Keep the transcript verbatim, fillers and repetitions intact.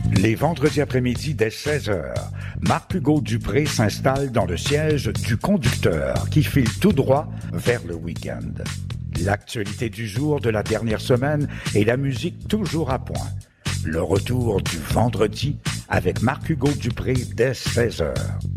Les vendredis après-midi dès seize heures, Marc-Hugo Dupré s'installe dans le siège du conducteur qui file tout droit vers le week-end. L'actualité du jour de la dernière semaine et la musique toujours à point. Le retour du vendredi avec Marc-Hugo Dupré dès seize heures.